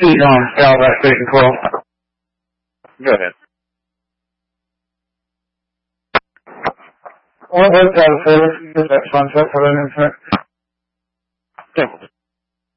Pete on Calabash Station 12. Go ahead. What was that service? Is that sunset for that incident? Simple.